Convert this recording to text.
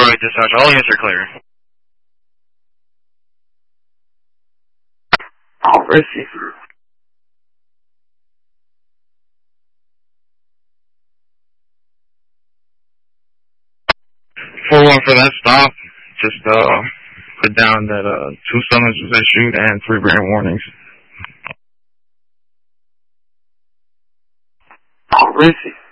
right, dispatch. All units are clear. All receiver. 4-1 for that stop. Just put down that 2 summons was issued and 3 written warnings. All receiver.